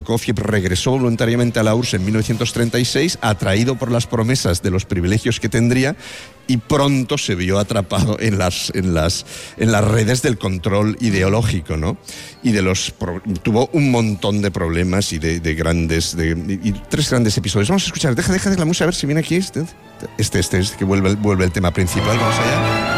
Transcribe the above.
Prokofiev regresó voluntariamente a la URSS en 1936, atraído por las promesas de los privilegios que tendría, y pronto se vio atrapado en las redes del control ideológico, ¿no? Y tuvo un montón de problemas y de tres grandes episodios. Vamos a escuchar, deja la música, a ver si viene aquí este que vuelve el tema principal. Vamos allá.